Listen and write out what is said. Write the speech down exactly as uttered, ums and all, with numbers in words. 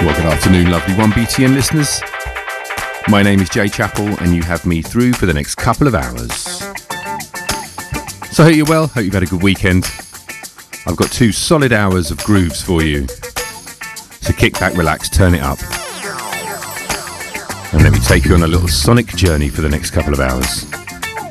Well, good afternoon, lovely one B T M listeners. My name is Jay Chappell, and you have me through for the next couple of hours. So I hope you're well, hope you've had a good weekend. I've got two solid hours of grooves for you. So kick back, relax, turn it up. And let me take you on a little sonic journey for the next couple of hours.